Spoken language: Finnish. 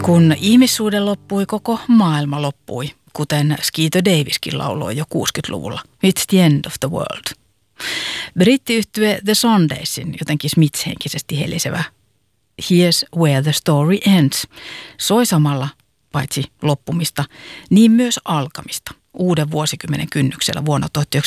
Kun ihmissuhde loppui, koko maailma loppui, kuten Skeeter Daviskin lauloi jo 60-luvulla. It's the end of the world. Brittiyhtye The Sundaysin jotenkin Smiths-henkisesti helisevä Here's where the story ends soi samalla paitsi loppumista, niin myös alkamista uuden vuosikymmenen kynnyksellä vuonna 1970.